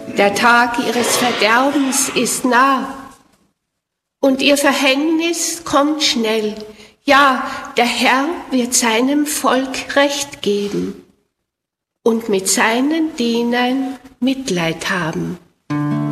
Der Tag ihres Verderbens ist nah und ihr Verhängnis kommt schnell. Ja, der Herr wird seinem Volk Recht geben und mit seinen Dienern Mitleid haben.